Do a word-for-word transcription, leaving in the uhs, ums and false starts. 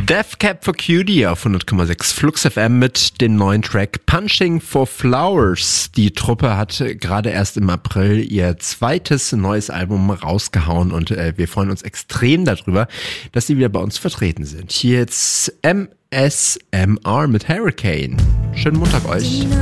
Death Cab for Cutie auf hundert Komma sechs Flux F M mit dem neuen Track Punching for Flowers. Die Truppe hat gerade erst im April ihr zweites neues Album rausgehauen und äh, wir freuen uns extrem darüber, dass sie wieder bei uns vertreten sind. Hier jetzt M S M R mit Hurricane. Schönen Montag euch.